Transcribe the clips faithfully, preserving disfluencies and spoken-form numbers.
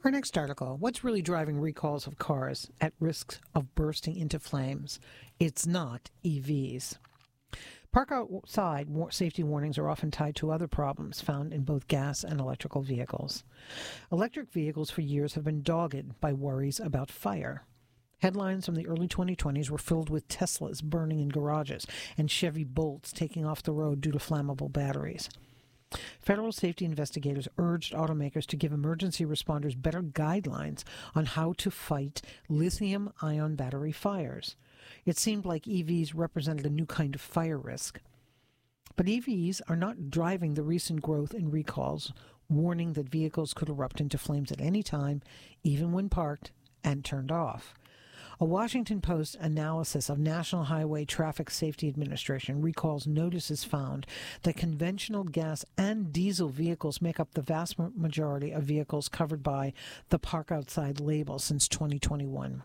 Our next article, what's really driving recalls of cars at risk of bursting into flames? It's not E Vs. Park outside safety warnings are often tied to other problems found in both gas and electrical vehicles. Electric vehicles for years have been dogged by worries about fire. Headlines from the early twenty twenties were filled with Teslas burning in garages and Chevy Bolts taking off the road due to flammable batteries. Federal safety investigators urged automakers to give emergency responders better guidelines on how to fight lithium-ion battery fires. It seemed like E Vs represented a new kind of fire risk. But E Vs are not driving the recent growth in recalls, warning that vehicles could erupt into flames at any time, even when parked and turned off. A Washington Post analysis of National Highway Traffic Safety Administration recalls notices found that conventional gas and diesel vehicles make up the vast majority of vehicles covered by the Park Outside label since twenty twenty-one.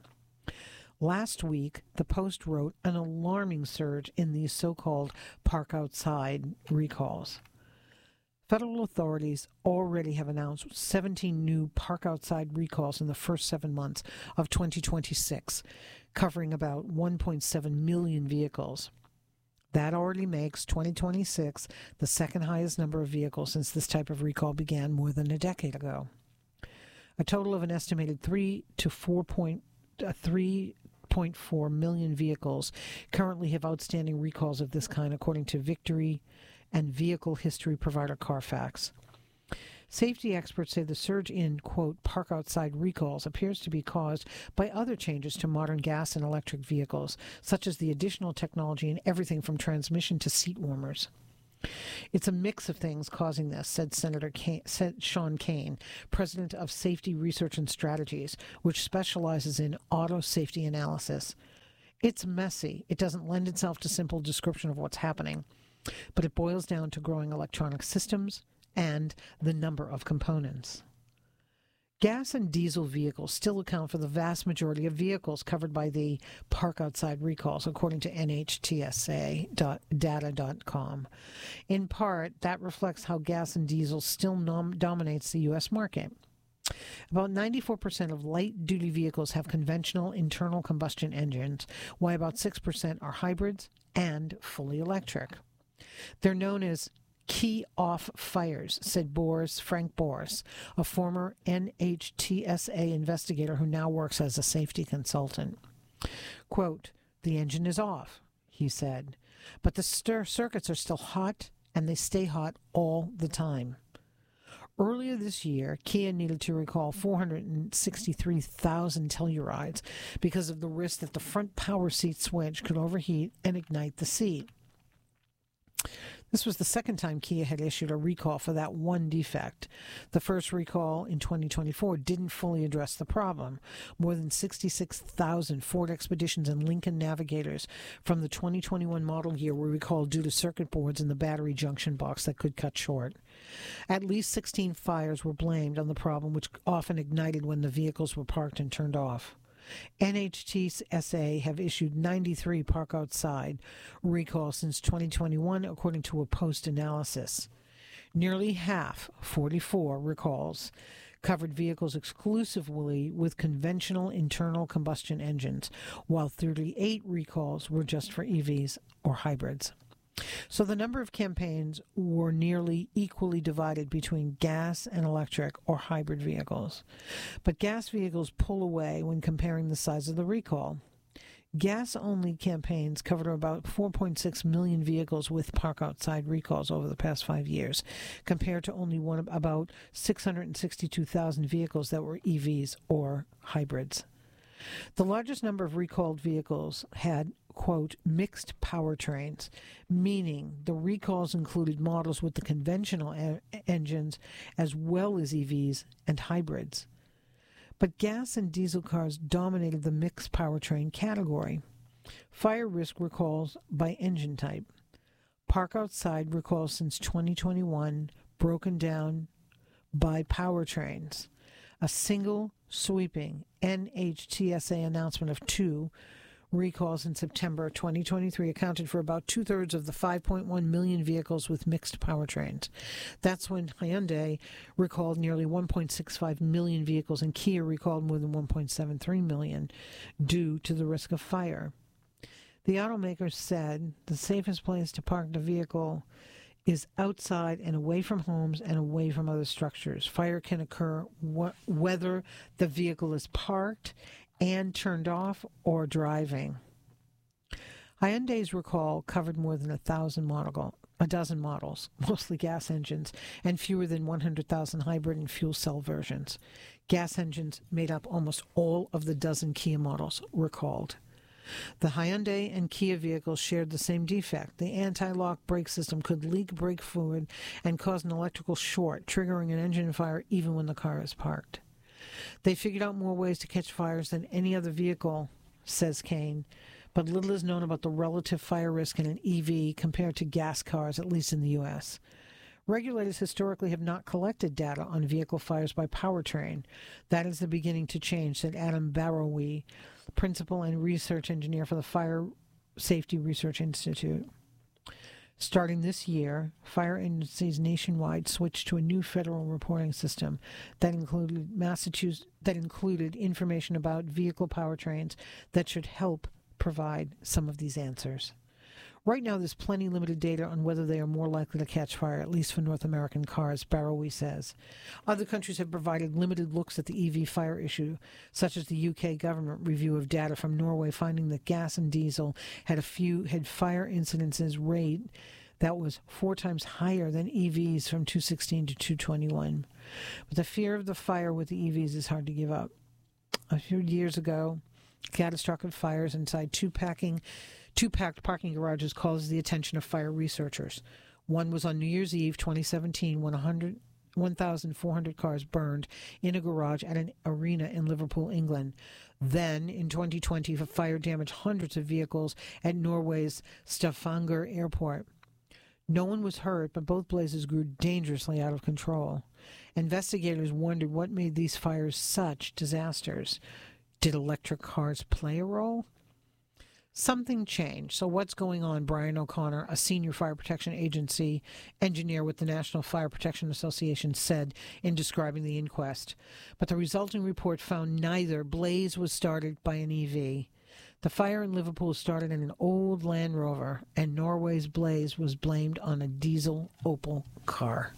Last week, the Post wrote an alarming surge in these so-called Park Outside recalls. Federal authorities already have announced seventeen new Park Outside recalls in the first seven months of twenty twenty-six, covering about one point seven million vehicles. That already makes twenty twenty-six the second highest number of vehicles since this type of recall began more than a decade ago. A total of an estimated three to four point three point four million vehicles currently have outstanding recalls of this kind, according to Victory and vehicle history provider Carfax. Safety experts say the surge in, quote, park outside recalls appears to be caused by other changes to modern gas and electric vehicles, such as the additional technology in everything from transmission to seat warmers. It's a mix of things causing this, said Senator Kane, said Sean Kane, president of Safety Research and Strategies, which specializes in auto safety analysis. It's messy. It doesn't lend itself to simple description of what's happening, but it boils down to growing electronic systems and the number of components. Gas and diesel vehicles still account for the vast majority of vehicles covered by the Park Outside recalls, according to N H T S A data dot com. In part, that reflects how gas and diesel still nom- dominates the U S market. About ninety-four percent of light-duty vehicles have conventional internal combustion engines, while about six percent are hybrids and fully electric. They're known as key-off fires, said Boris, Frank Boris, a former N H T S A investigator who now works as a safety consultant. Quote, the engine is off, he said, but the stir circuits are still hot and they stay hot all the time. Earlier this year, Kia needed to recall four hundred sixty-three thousand Tellurides because of the risk that the front power seat switch could overheat and ignite the seat. This was the second time Kia had issued a recall for that one defect. The first recall in twenty twenty-four didn't fully address the problem. More than sixty-six thousand Ford Expeditions and Lincoln Navigators from the twenty twenty-one model year were recalled due to circuit boards in the battery junction box that could cut short. At least sixteen fires were blamed on the problem, which often ignited when the vehicles were parked and turned off. N H T S A have issued ninety-three Park Outside recalls since twenty twenty-one, according to a Post analysis. Nearly half, forty-four recalls, covered vehicles exclusively with conventional internal combustion engines, while thirty-eight recalls were just for E Vs or hybrids. So the number of campaigns were nearly equally divided between gas and electric or hybrid vehicles. But gas vehicles pull away when comparing the size of the recall. Gas-only campaigns covered about four point six million vehicles with Park Outside recalls over the past five years, compared to only one about six hundred sixty-two thousand vehicles that were E Vs or hybrids. The largest number of recalled vehicles had, quote, mixed powertrains, meaning the recalls included models with the conventional e- engines as well as E Vs and hybrids. But gas and diesel cars dominated the mixed powertrain category. Fire risk recalls by engine type. Park Outside recalls since twenty twenty-one broken down by powertrains. A single sweeping N H T S A announcement of two Recalls in September twenty twenty-three accounted for about two-thirds of the five point one million vehicles with mixed powertrains. That's when Hyundai recalled nearly one point six five million vehicles and Kia recalled more than one point seven three million due to the risk of fire. The automakers said the safest place to park the vehicle is outside and away from homes and away from other structures. Fire can occur wh- whether the vehicle is parked and turned off or driving. Hyundai's recall covered more than a thousand model, a dozen models, mostly gas engines, and fewer than one hundred thousand hybrid and fuel cell versions. Gas engines made up almost all of the dozen Kia models recalled. The Hyundai and Kia vehicles shared the same defect. The anti-lock brake system could leak brake fluid and cause an electrical short, triggering an engine fire even when the car is parked. They figured out more ways to catch fires than any other vehicle, says Kane, but little is known about the relative fire risk in an E V compared to gas cars, at least in the U S. Regulators historically have not collected data on vehicle fires by powertrain. That is the beginning to change, said Adam Barrowe, principal and research engineer for the Fire Safety Research Institute. Starting this year, fire agencies nationwide switched to a new federal reporting system that included Massachusetts that included information about vehicle powertrains that should help provide some of these answers. Right now, there's plenty limited data on whether they are more likely to catch fire, at least for North American cars, Barrowe says. Other countries have provided limited looks at the E V fire issue, such as the U K government review of data from Norway finding that gas and diesel had a few had fire incidences rate that was four times higher than E Vs from two sixteen to two twenty-one. But the fear of the fire with the E Vs is hard to give up. A few years ago, catastrophic fires inside two packing Two packed parking garages caused the attention of fire researchers. One was on New Year's Eve twenty seventeen when one thousand four hundred cars burned in a garage at an arena in Liverpool, England. Then, in twenty twenty, a fire damaged hundreds of vehicles at Norway's Stavanger airport. No one was hurt, but both blazes grew dangerously out of control. Investigators wondered what made these fires such disasters. Did electric cars play a role? Something changed. So what's going on? Brian O'Connor, a senior fire protection agency engineer with the National Fire Protection Association, said in describing the inquest. But the resulting report found neither blaze was started by an E V. The fire in Liverpool started in an old Land Rover, and Norway's blaze was blamed on a diesel Opel car.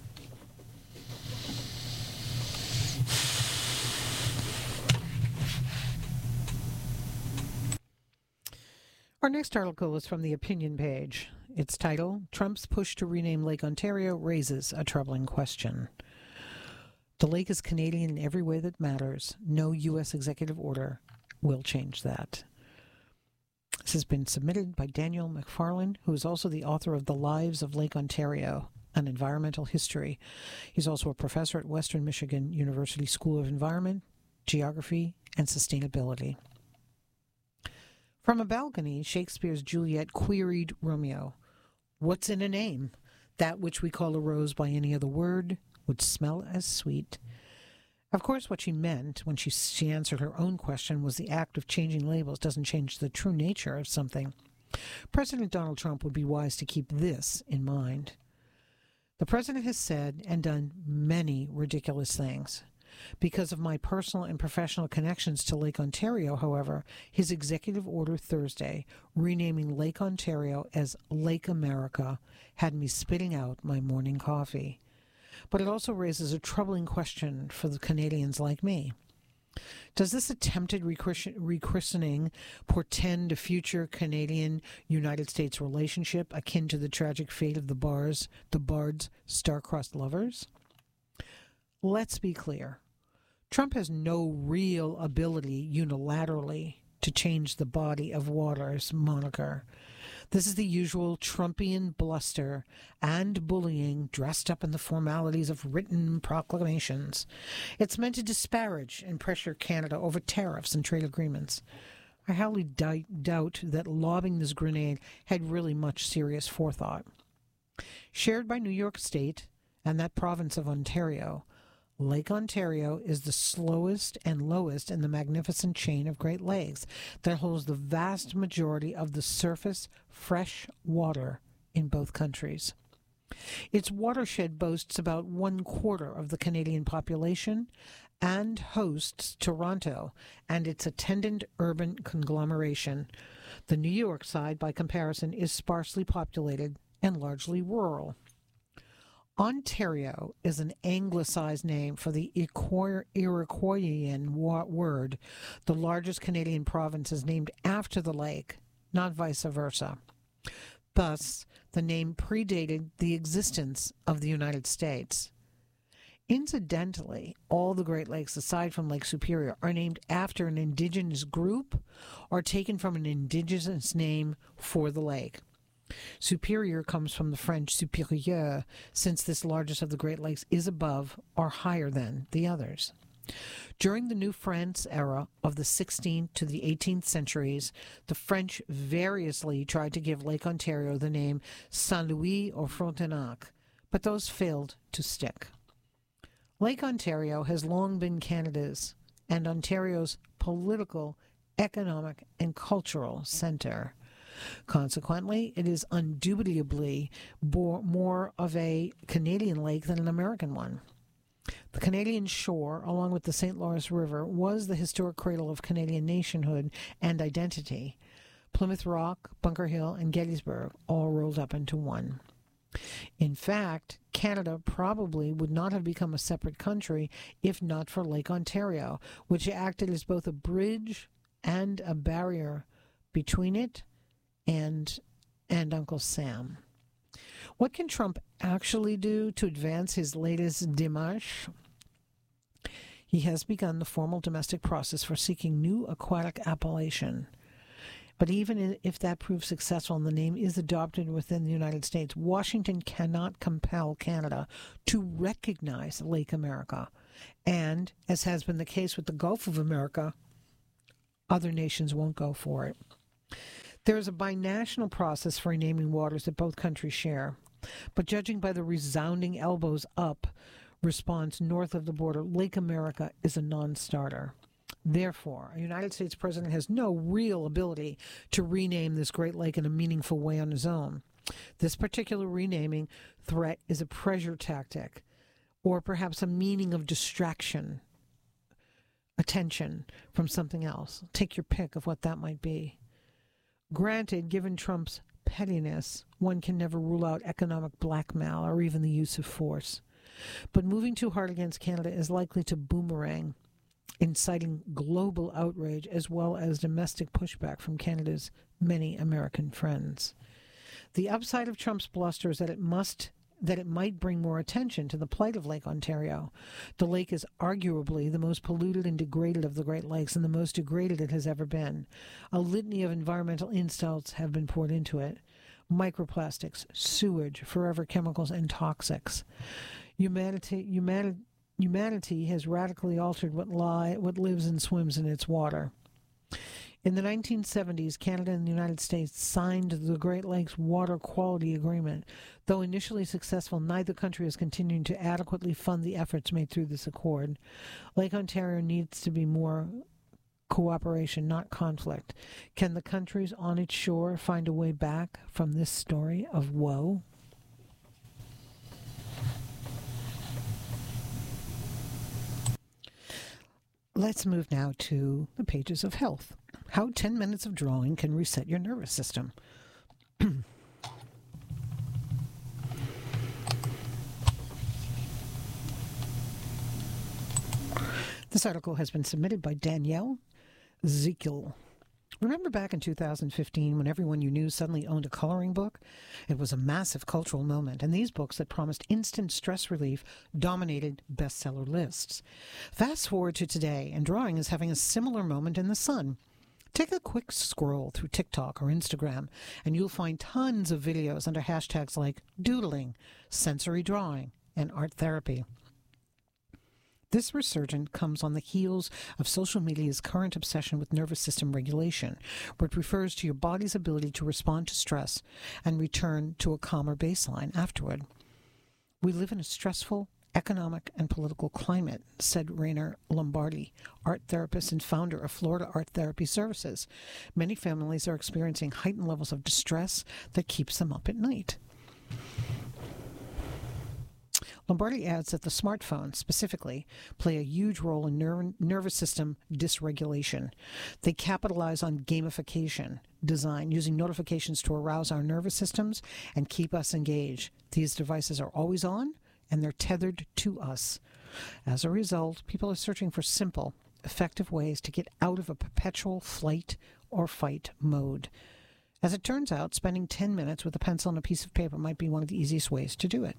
Our next article is from the opinion page. Its title, Trump's Push to Rename Lake Ontario Raises a Troubling Question. The lake is Canadian in every way that matters. No U S executive order will change that. This has been submitted by Daniel McFarland, who is also the author of The Lives of Lake Ontario, an Environmental History. He's also a professor at Western Michigan University School of Environment, Geography, and Sustainability. From a balcony, Shakespeare's Juliet queried Romeo, "What's in a name? That which we call a rose by any other word would smell as sweet." Of course, what she meant when she, she answered her own question was the act of changing labels doesn't change the true nature of something. President Donald Trump would be wise to keep this in mind. The president has said and done many ridiculous things. Because of my personal and professional connections to Lake Ontario, however, his executive order Thursday, renaming Lake Ontario as Lake America, had me spitting out my morning coffee. But it also raises a troubling question for the Canadians like me. Does this attempted rechristening portend a future Canadian-United States relationship akin to the tragic fate of the Bars, the Bard's star-crossed lovers? Let's be clear. Trump has no real ability unilaterally to change the body of water's moniker. This is the usual Trumpian bluster and bullying dressed up in the formalities of written proclamations. It's meant to disparage and pressure Canada over tariffs and trade agreements. I highly doubt that lobbing this grenade had really much serious forethought. Shared by New York State and that province of Ontario, Lake Ontario is the slowest and lowest in the magnificent chain of Great Lakes that holds the vast majority of the surface fresh water in both countries. Its watershed boasts about one quarter of the Canadian population and hosts Toronto and its attendant urban conglomeration. The New York side, by comparison, is sparsely populated and largely rural. Ontario is an anglicized name for the Iroquoian word. The largest Canadian province is named after the lake, not vice versa. Thus, the name predated the existence of the United States. Incidentally, all the Great Lakes, aside from Lake Superior, are named after an indigenous group or taken from an indigenous name for the lake. Superior comes from the French supérieur, since this largest of the Great Lakes is above or higher than the others. During the New France era of the sixteenth to the eighteenth centuries, the French variously tried to give Lake Ontario the name Saint-Louis or Frontenac, but those failed to stick. Lake Ontario has long been Canada's and Ontario's political, economic, and cultural center. Consequently, it is undoubtedly more of a Canadian lake than an American one. The Canadian shore, along with the Saint Lawrence River, was the historic cradle of Canadian nationhood and identity. Plymouth Rock, Bunker Hill, and Gettysburg all rolled up into one. In fact, Canada probably would not have become a separate country if not for Lake Ontario, which acted as both a bridge and a barrier between it and, and Uncle Sam. What can Trump actually do to advance his latest démarche? He has begun the formal domestic process for seeking new aquatic appellation. But even if that proves successful and the name is adopted within the United States, Washington cannot compel Canada to recognize Lake America. And, as has been the case with the Gulf of America, other nations won't go for it. There is a binational process for renaming waters that both countries share. But judging by the resounding elbows up response north of the border, Lake America is a non-starter. Therefore, a United States president has no real ability to rename this great lake in a meaningful way on his own. This particular renaming threat is a pressure tactic, or perhaps a meaning of distraction, attention from something else. Take your pick of what that might be. Granted, given Trump's pettiness, one can never rule out economic blackmail or even the use of force. But moving too hard against Canada is likely to boomerang, inciting global outrage as well as domestic pushback from Canada's many American friends. The upside of Trump's bluster is that it must that it might bring more attention to the plight of Lake Ontario. The lake is arguably the most polluted and degraded of the Great Lakes, and the most degraded it has ever been. A litany of environmental insults have been poured into it. Microplastics, sewage, forever chemicals, and toxics. Humanity, humanity, humanity has radically altered what, lie, what lives and swims in its water. In the nineteen seventies, Canada and the United States signed the Great Lakes Water Quality Agreement. Though initially successful, neither country is continuing to adequately fund the efforts made through this accord. Lake Ontario needs to be more cooperation, not conflict. Can the countries on its shore find a way back from this story of woe? Let's move now to the pages of health. How ten minutes of drawing can reset your nervous system. This article has been submitted by Danielle Zekiel. Remember back in two thousand fifteen when everyone you knew suddenly owned a coloring book? It was a massive cultural moment, and these books that promised instant stress relief dominated bestseller lists. Fast forward to today, and drawing is having a similar moment in the sun. Take a quick scroll through TikTok or Instagram, and you'll find tons of videos under hashtags like doodling, sensory drawing, and art therapy. This resurgence comes on the heels of social media's current obsession with nervous system regulation, where it refers to your body's ability to respond to stress and return to a calmer baseline afterward. We live in a stressful economic and political climate, said Rainer Lombardi, art therapist and founder of Florida Art Therapy Services. Many families are experiencing heightened levels of distress that keeps them up at night. Lombardi adds that the smartphones, specifically, play a huge role in ner- nervous system dysregulation. They capitalize on gamification design, using notifications to arouse our nervous systems and keep us engaged. These devices are always on, and they're tethered to us. As a result, people are searching for simple, effective ways to get out of a perpetual flight or fight mode. As it turns out, spending ten minutes with a pencil and a piece of paper might be one of the easiest ways to do it.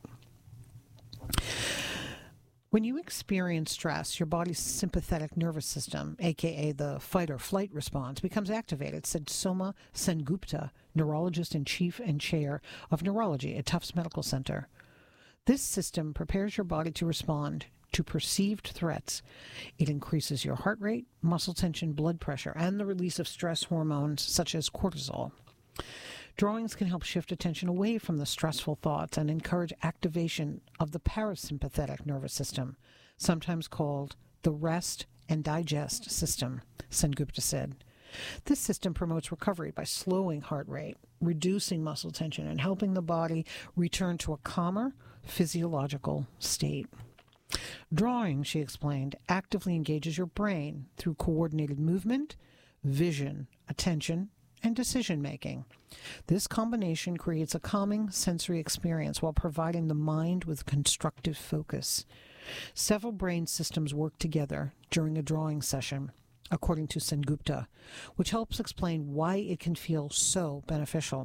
When you experience stress, your body's sympathetic nervous system, aka the fight or flight response, becomes activated, said Soma Sengupta, neurologist in chief and chair of neurology at Tufts Medical Center. This system prepares your body to respond to perceived threats. It increases your heart rate, muscle tension, blood pressure, and the release of stress hormones such as cortisol. Drawings can help shift attention away from the stressful thoughts and encourage activation of the parasympathetic nervous system, sometimes called the rest and digest system, Sengupta said. This system promotes recovery by slowing heart rate, reducing muscle tension, and helping the body return to a calmer physiological state. Drawing, she explained, actively engages your brain through coordinated movement, vision, attention, and decision-making. This combination creates a calming sensory experience while providing the mind with constructive focus. Several brain systems work together during a drawing session, according to Sengupta, which helps explain why it can feel so beneficial.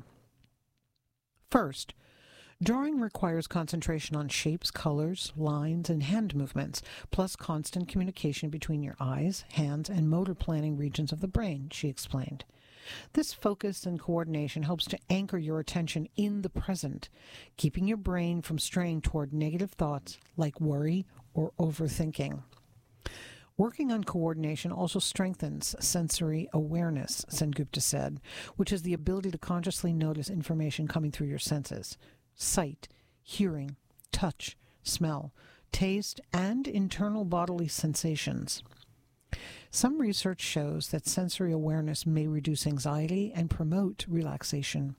First, drawing requires concentration on shapes, colors, lines, and hand movements, plus constant communication between your eyes, hands, and motor planning regions of the brain, she explained. This focus and coordination helps to anchor your attention in the present, keeping your brain from straying toward negative thoughts like worry or overthinking. Working on coordination also strengthens sensory awareness, Sengupta said, which is the ability to consciously notice information coming through your senses: sight, hearing, touch, smell, taste, and internal bodily sensations. Some research shows that sensory awareness may reduce anxiety and promote relaxation.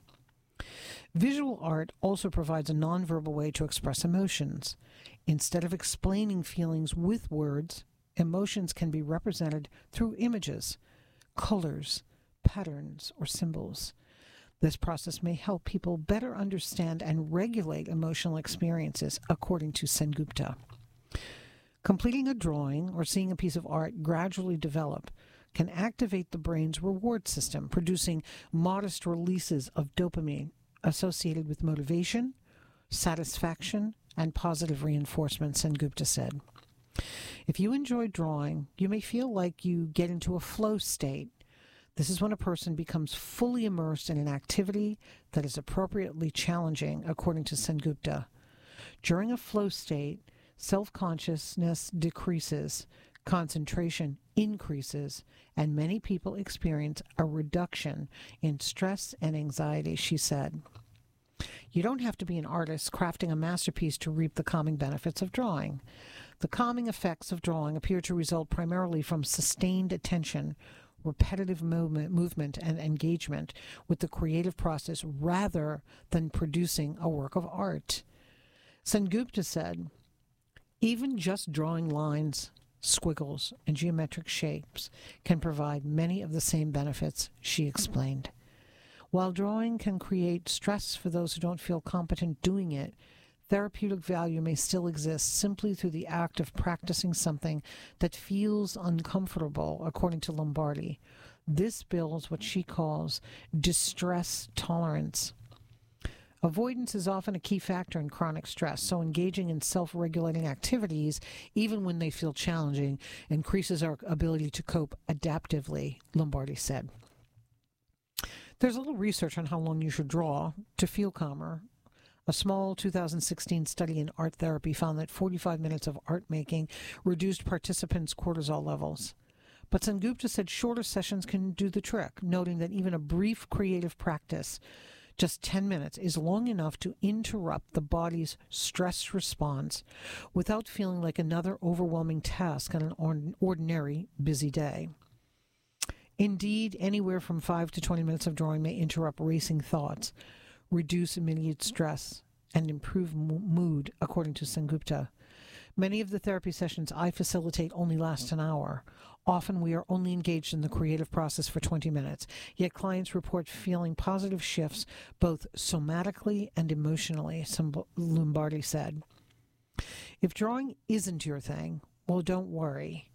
Visual art also provides a nonverbal way to express emotions. Instead of explaining feelings with words, emotions can be represented through images, colors, patterns, or symbols. This process may help people better understand and regulate emotional experiences, according to Sengupta. Completing a drawing or seeing a piece of art gradually develop can activate the brain's reward system, producing modest releases of dopamine associated with motivation, satisfaction, and positive reinforcement, Sengupta said. If you enjoy drawing, you may feel like you get into a flow state. This is when a person becomes fully immersed in an activity that is appropriately challenging, according to Sengupta. During a flow state, self-consciousness decreases, concentration increases, and many people experience a reduction in stress and anxiety, she said. You don't have to be an artist crafting a masterpiece to reap the calming benefits of drawing. The calming effects of drawing appear to result primarily from sustained attention, repetitive movement, movement and engagement with the creative process rather than producing a work of art. Sengupta said, even just drawing lines, squiggles, and geometric shapes can provide many of the same benefits, she explained. While drawing can create stress for those who don't feel competent doing it, therapeutic value may still exist simply through the act of practicing something that feels uncomfortable, according to Lombardi. This builds what she calls distress tolerance. Avoidance is often a key factor in chronic stress, so engaging in self-regulating activities, even when they feel challenging, increases our ability to cope adaptively, Lombardi said. There's a little research on how long you should draw to feel calmer. A small two thousand sixteen study in art therapy found that forty-five minutes of art making reduced participants' cortisol levels. But Sengupta said shorter sessions can do the trick, noting that even a brief creative practice Just ten minutes is long enough to interrupt the body's stress response without feeling like another overwhelming task on an ordinary busy day. Indeed, anywhere from five to twenty minutes of drawing may interrupt racing thoughts, reduce immediate stress, and improve m- mood, according to Sengupta. Many of the therapy sessions I facilitate only last an hour. Often we are only engaged in the creative process for twenty minutes, yet clients report feeling positive shifts both somatically and emotionally, Lombardi said. If drawing isn't your thing, well, don't worry.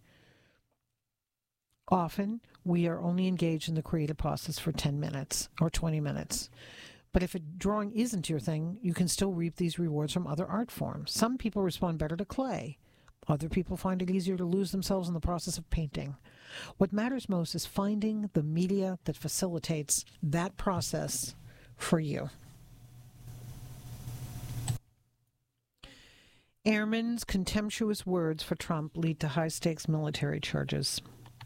Often we are only engaged in the creative process for ten minutes or twenty minutes. But if a drawing isn't your thing, you can still reap these rewards from other art forms. Some people respond better to clay. Other people find it easier to lose themselves in the process of painting. What matters most is finding the media that facilitates that process for you. Airmen's contemptuous words for Trump lead to high-stakes military charges.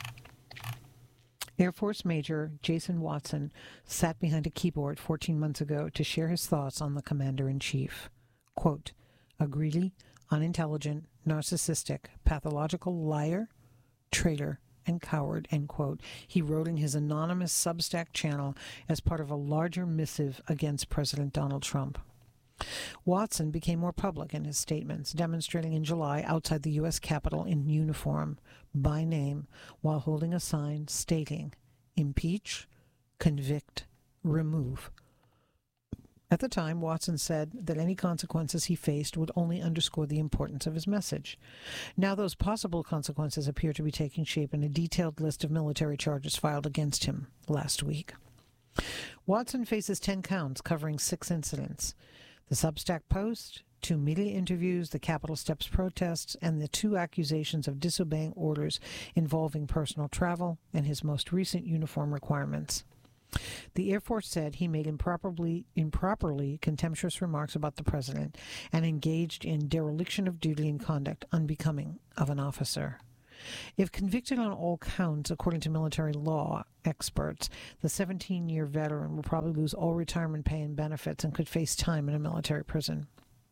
Air Force Major Jason Watson sat behind a keyboard fourteen months ago to share his thoughts on the Commander-in-Chief. Quote, a greedy, unintelligent, narcissistic, pathological liar, traitor, and coward, end quote, he wrote in his anonymous Substack channel as part of a larger missive against President Donald Trump. Watson became more public in his statements, demonstrating in July outside the U S Capitol in uniform, by name, while holding a sign stating, impeach, convict, remove. At the time, Watson said that any consequences he faced would only underscore the importance of his message. Now those possible consequences appear to be taking shape in a detailed list of military charges filed against him last week. Watson faces ten counts covering six incidents. The Substack post, two media interviews, the Capitol Steps protests, and the two accusations of disobeying orders involving personal travel and his most recent uniform requirements. The Air Force said he made improperly, improperly contemptuous remarks about the president and engaged in dereliction of duty and conduct unbecoming of an officer. If convicted on all counts, according to military law experts, the seventeen-year veteran will probably lose all retirement pay and benefits and could face time in a military prison.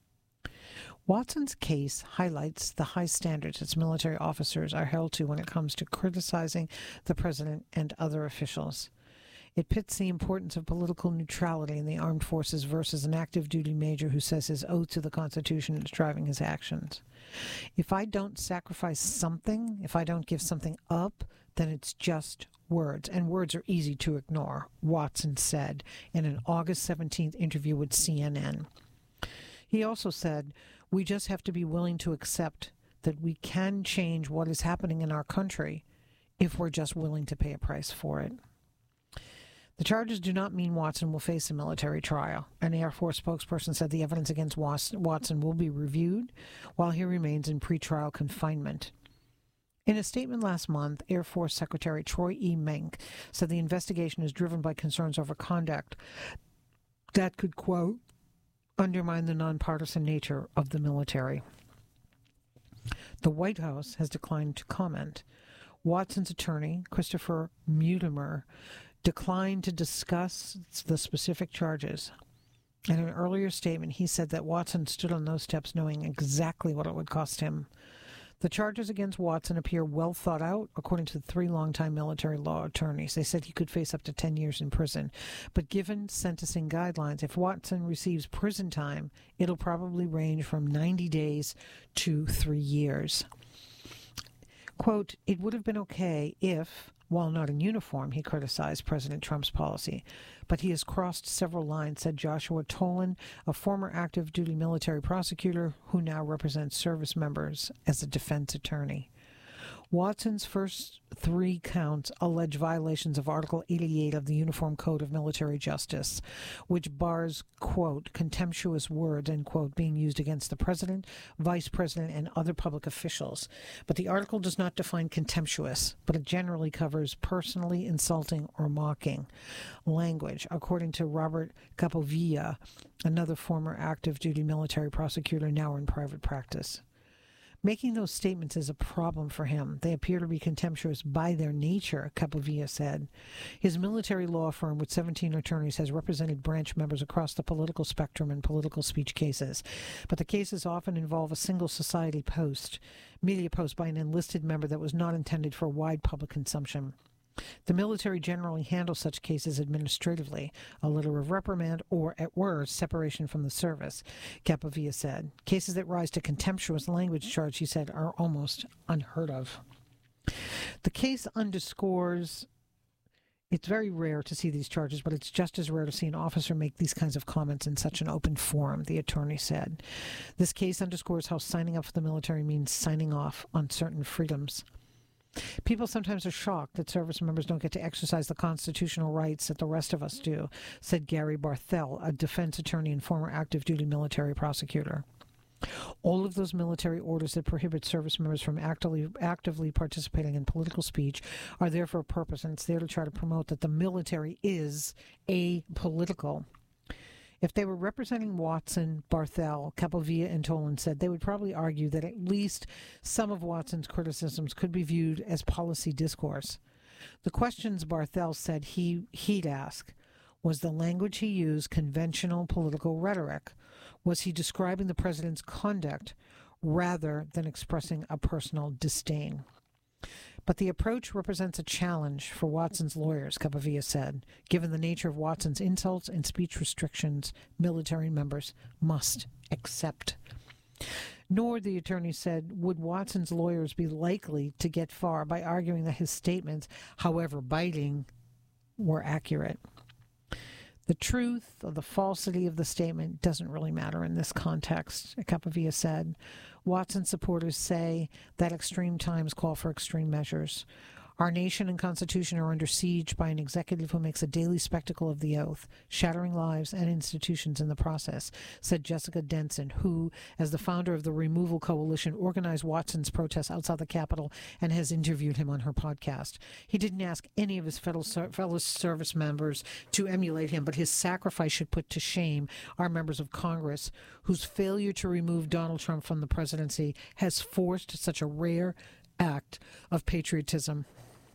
Watson's case highlights the high standards its military officers are held to when it comes to criticizing the president and other officials. It pits the importance of political neutrality in the armed forces versus an active duty major who says his oath to the Constitution is driving his actions. If I don't sacrifice something, if I don't give something up, then it's just words, and words are easy to ignore, Watson said in an August seventeenth interview with C N N. He also said, we just have to be willing to accept that we can change what is happening in our country if we're just willing to pay a price for it. The charges do not mean Watson will face a military trial. An Air Force spokesperson said the evidence against Watson will be reviewed while he remains in pretrial confinement. In a statement last month, Air Force Secretary Troy E. Menck said the investigation is driven by concerns over conduct that could, quote, undermine the nonpartisan nature of the military. The White House has declined to comment. Watson's attorney, Christopher Mutimer, declined to discuss the specific charges. In an earlier statement, he said that Watson stood on those steps knowing exactly what it would cost him. The charges against Watson appear well thought out, according to three longtime military law attorneys. They said he could face up to ten years in prison. But given sentencing guidelines, if Watson receives prison time, it'll probably range from ninety days to three years. Quote, it would have been okay if, while not in uniform, he criticized President Trump's policy, but he has crossed several lines, said Joshua Tolan, a former active duty military prosecutor who now represents service members as a defense attorney. Watson's first three counts allege violations of Article eighty-eight of the Uniform Code of Military Justice, which bars, quote, contemptuous words, end quote, being used against the president, vice president, and other public officials. But the article does not define contemptuous, but it generally covers personally insulting or mocking language, according to Robert Capovilla, another former active duty military prosecutor now in private practice. Making those statements is a problem for him. They appear to be contemptuous by their nature, Capovilla said. His military law firm with seventeen attorneys has represented branch members across the political spectrum in political speech cases, but the cases often involve a single society post, media post by an enlisted member that was not intended for wide public consumption. The military generally handles such cases administratively, a letter of reprimand, or, at worst, separation from the service, Capovilla said. Cases that rise to contemptuous language charge, he said, are almost unheard of. The case underscores it's very rare to see these charges, but it's just as rare to see an officer make these kinds of comments in such an open forum, the attorney said. This case underscores how signing up for the military means signing off on certain freedoms. People sometimes are shocked that service members don't get to exercise the constitutional rights that the rest of us do, said Gary Barthel, a defense attorney and former active-duty military prosecutor. All of those military orders that prohibit service members from actively, actively participating in political speech are there for a purpose, and it's there to try to promote that the military is apolitical. If they were representing Watson, Barthel, Capovilla, and Tolan said, they would probably argue that at least some of Watson's criticisms could be viewed as policy discourse. The questions Barthel said he, he'd ask, was the language he used conventional political rhetoric? Was he describing the president's conduct rather than expressing a personal disdain? But the approach represents a challenge for Watson's lawyers, Capovilla said. Given the nature of Watson's insults and speech restrictions, military members must accept. Nor, the attorney said, would Watson's lawyers be likely to get far by arguing that his statements, however biting, were accurate. The truth or the falsity of the statement doesn't really matter in this context, Capovilla said. Watson supporters say that extreme times call for extreme measures. Our nation and Constitution are under siege by an executive who makes a daily spectacle of the oath, shattering lives and institutions in the process, said Jessica Denson, who, as the founder of the Removal Coalition, organized Watson's protests outside the Capitol and has interviewed him on her podcast. He didn't ask any of his fellow, fellow service members to emulate him, but his sacrifice should put to shame our members of Congress, whose failure to remove Donald Trump from the presidency has forced such a rare act of patriotism.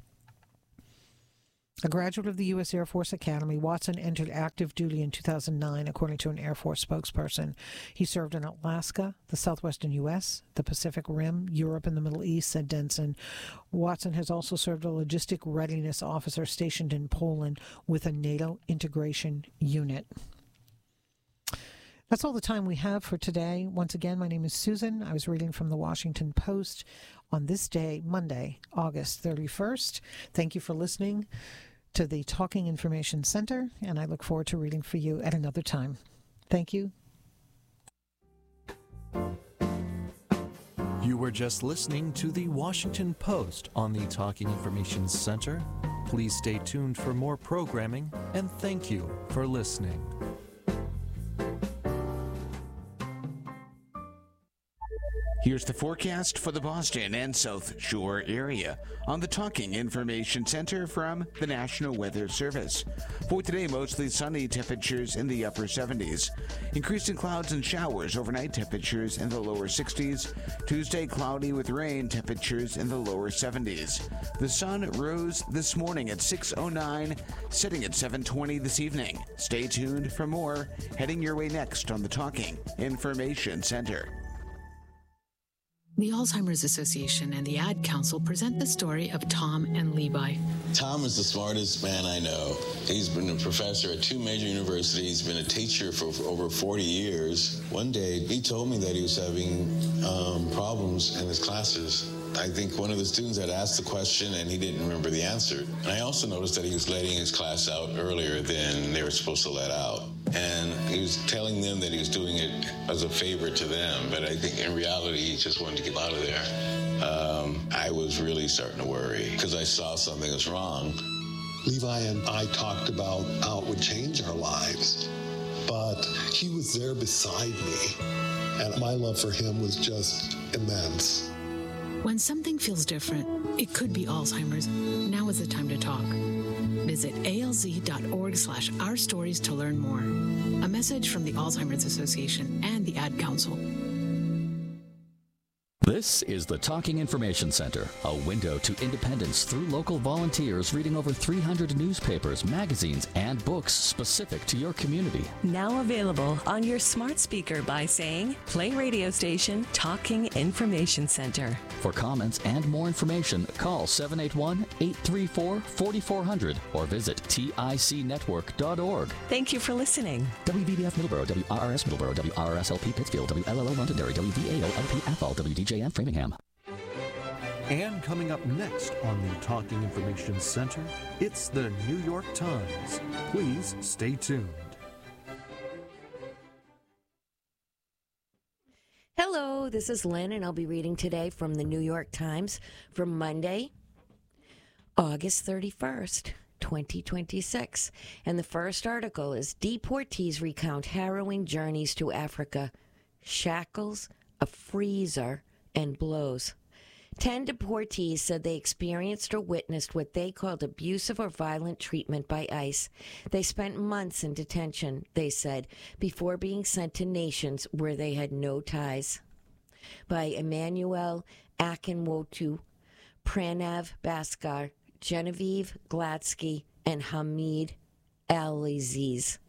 A graduate of the U S Air Force Academy, Watson entered active duty in two thousand nine, according to an Air Force spokesperson. He served in Alaska, the southwestern U S, the Pacific Rim, Europe, and the Middle East, said Denson. Watson has also served a logistic readiness officer stationed in Poland with a NATO integration unit. That's all the time we have for today. Once again, my name is Susan. I was reading from the Washington Post on this day, Monday, August thirty-first. Thank you for listening to the Talking Information Center, and I look forward to reading for you at another time. Thank you. You were just listening to the Washington Post on the Talking Information Center. Please stay tuned for more programming, and thank you for listening. Here's the forecast for the Boston and South Shore area on the Talking Information Center from the National Weather Service. For today, mostly sunny, temperatures in the upper seventies. Increasing clouds and showers, overnight temperatures in the lower sixties. Tuesday, cloudy with rain, temperatures in the lower seventies. The sun rose this morning at six oh nine, setting at seven twenty this evening. Stay tuned for more, heading your way next on the Talking Information Center. The Alzheimer's Association and the Ad Council present the story of Tom and Levi. Tom is the smartest man I know. He's been a professor at two major universities, been a teacher for, for over forty years. One day, he told me that he was having um, problems in his classes. I think one of the students had asked the question and he didn't remember the answer. And I also noticed that he was letting his class out earlier than they were supposed to let out. And he was telling them that he was doing it as a favor to them, but I think in reality he just wanted to get out of there. Um, I was really starting to worry because I saw something was wrong. Levi and I talked about how it would change our lives, but he was there beside me, and my love for him was just immense. When something feels different, it could be Alzheimer's. Now is the time to talk. Visit alz.org slash our stories to learn more. A message from the Alzheimer's Association and the Ad Council. This is the Talking Information Center, a window to independence through local volunteers reading over three hundred newspapers, magazines, and books specific to your community. Now available on your smart speaker by saying, play radio station Talking Information Center. For comments and more information, call seven eight one, eight three four, four four zero zero or visit tic network dot org. Thank you for listening. W B B F Middleborough, W R R S Middleborough, W R R S L P Pittsfield, W L L O Londonderry, W V A O L P Athol, W D J M Framingham. And coming up next on the Talking Information Center, it's the New York Times. Please stay tuned. Hello, this is Lynn, and I'll be reading today from the New York Times for Monday, August thirty-first, twenty twenty-six. And the first article is Deportees Recount Harrowing Journeys to Africa, Shackles, a Freezer, and Blows. Ten deportees said they experienced or witnessed what they called abusive or violent treatment by ICE. They spent months in detention, they said, before being sent to nations where they had no ties. By Emmanuel Akinwotu, Pranav Bhaskar, Genevieve Gladsky, and Hamid Al-Aziz.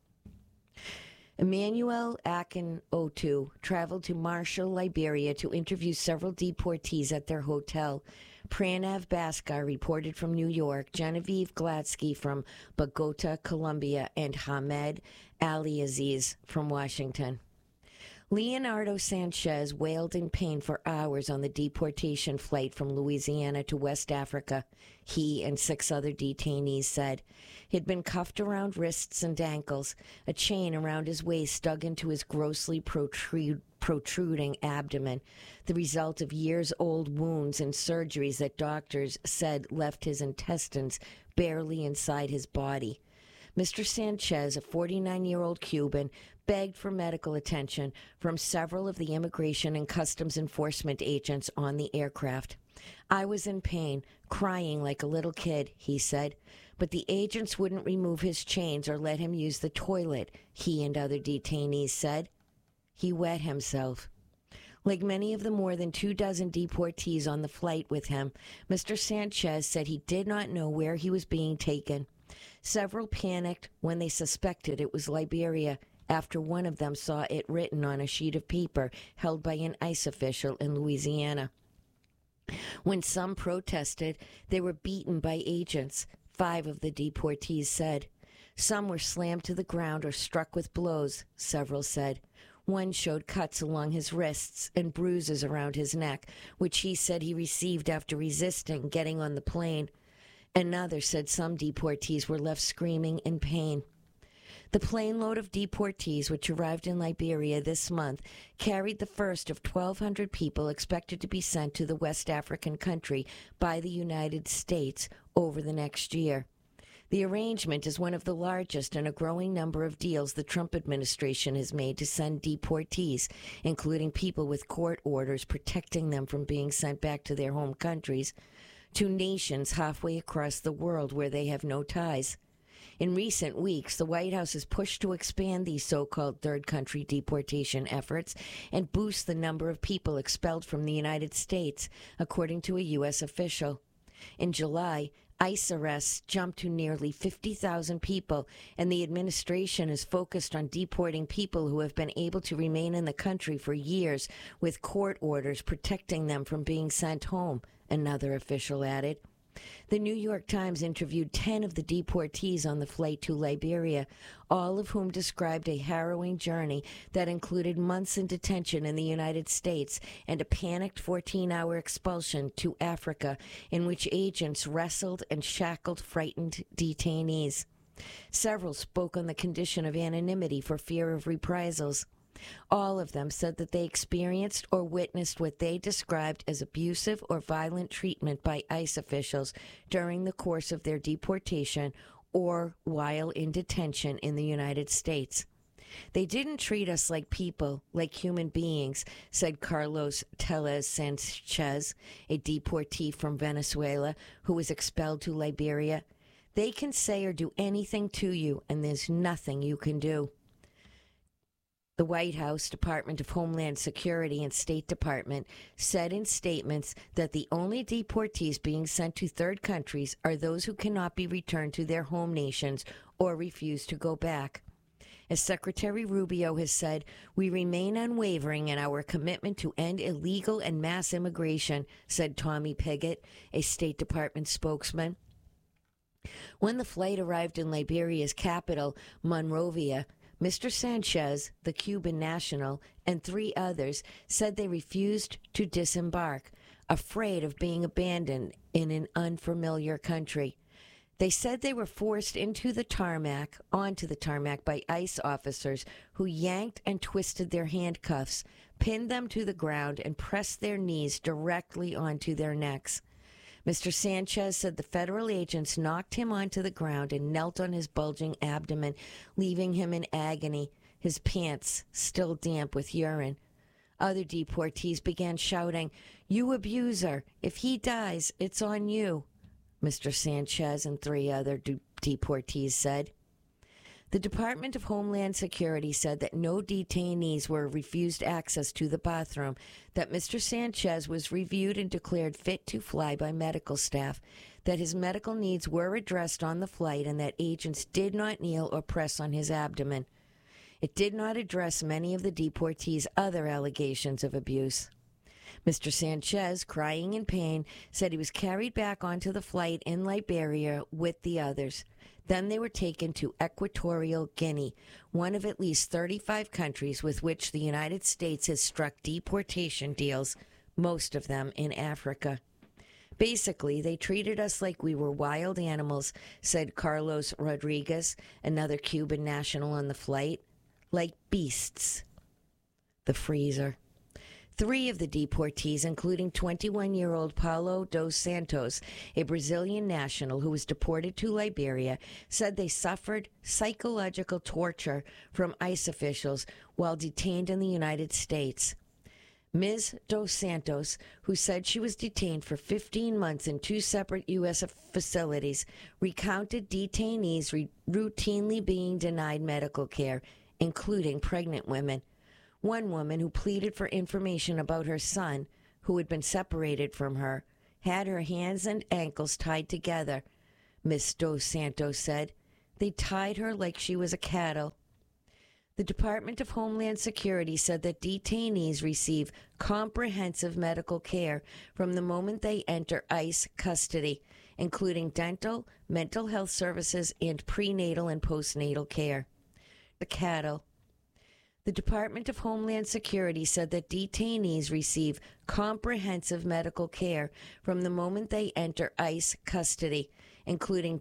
Emmanuel Akinwotu traveled to Marshall, Liberia to interview several deportees at their hotel. Pranav Bhaskar reported from New York, Genevieve Gladsky from Bogota, Colombia, and Hamed Ali-Aziz from Washington. Leonardo Sanchez wailed in pain for hours on the deportation flight from Louisiana to West Africa. He and six other detainees said he'd been cuffed around wrists and ankles, a chain around his waist dug into his grossly protrude, protruding abdomen, the result of years-old wounds and surgeries that doctors said left his intestines barely inside his body. Mister Sanchez, a forty-nine-year-old Cuban, begged for medical attention from several of the immigration and customs enforcement agents on the aircraft. I was in pain, crying like a little kid, he said, but the agents wouldn't remove his chains or let him use the toilet, he and other detainees said. He wet himself. Like many of the more than two dozen deportees on the flight with him, Mister Sanchez said he did not know where he was being taken. Several panicked when they suspected it was Liberia, after one of them saw it written on a sheet of paper held by an ICE official in Louisiana. When some protested, they were beaten by agents, five of the deportees said. Some were slammed to the ground or struck with blows, several said. One showed cuts along his wrists and bruises around his neck, which he said he received after resisting getting on the plane. Another said some deportees were left screaming in pain. The plane load of deportees, which arrived in Liberia this month, carried the first of twelve hundred people expected to be sent to the West African country by the United States over the next year. The arrangement is one of the largest in a growing number of deals the Trump administration has made to send deportees, including people with court orders protecting them from being sent back to their home countries, to nations halfway across the world where they have no ties. In recent weeks, the White House has pushed to expand these so-called third country deportation efforts and boost the number of people expelled from the United States, according to a U S official. In July, ICE arrests jumped to nearly fifty thousand people, and the administration is focused on deporting people who have been able to remain in the country for years with court orders protecting them from being sent home, another official added. The New York Times interviewed ten of the deportees on the flight to Liberia, all of whom described a harrowing journey that included months in detention in the United States and a panicked fourteen-hour expulsion to Africa in which agents wrestled and shackled frightened detainees. Several spoke on the condition of anonymity for fear of reprisals. All of them said that they experienced or witnessed what they described as abusive or violent treatment by ICE officials during the course of their deportation or while in detention in the United States. They didn't treat us like people, like human beings, said Carlos Tellez Sanchez, a deportee from Venezuela who was expelled to Liberia. They can say or do anything to you, and there's nothing you can do. The White House, Department of Homeland Security, and State Department said in statements that the only deportees being sent to third countries are those who cannot be returned to their home nations or refuse to go back. As Secretary Rubio has said, we remain unwavering in our commitment to end illegal and mass immigration, said Tommy Pigott, a State Department spokesman. When the flight arrived in Liberia's capital, Monrovia, Mister Sanchez, the Cuban national, and three others said they refused to disembark, afraid of being abandoned in an unfamiliar country. They said they were forced into the tarmac, onto the tarmac by ICE officers who yanked and twisted their handcuffs, pinned them to the ground, and pressed their knees directly onto their necks. Mister Sanchez said the federal agents knocked him onto the ground and knelt on his bulging abdomen, leaving him in agony, his pants still damp with urine. Other deportees began shouting, "You abuser! If he dies, it's on you," Mister Sanchez and three other de- deportees said. The Department of Homeland Security said that no detainees were refused access to the bathroom, that Mister Sanchez was reviewed and declared fit to fly by medical staff, that his medical needs were addressed on the flight, and that agents did not kneel or press on his abdomen. It did not address many of the deportees' other allegations of abuse. Mister Sanchez, crying in pain, said he was carried back onto the flight in Liberia with the others. Then they were taken to Equatorial Guinea, one of at least thirty-five countries with which the United States has struck deportation deals, most of them in Africa. Basically, they treated us like we were wild animals, said Carlos Rodriguez, another Cuban national on the flight. Like beasts. The freezer. Three of the deportees, including twenty-one-year-old Paulo dos Santos, a Brazilian national who was deported to Liberia, said they suffered psychological torture from ICE officials while detained in the United States. Miz Dos Santos, who said she was detained for fifteen months in two separate U S facilities, recounted detainees re- routinely being denied medical care, including pregnant women. One woman who pleaded for information about her son, who had been separated from her, had her hands and ankles tied together, Miss Dos Santos said. They tied her like she was a cattle. The Department of Homeland Security said that detainees receive comprehensive medical care from the moment they enter ICE custody, including dental, mental health services, and prenatal and postnatal care. The cattle. The Department of Homeland Security said that detainees receive comprehensive medical care from the moment they enter ICE custody, including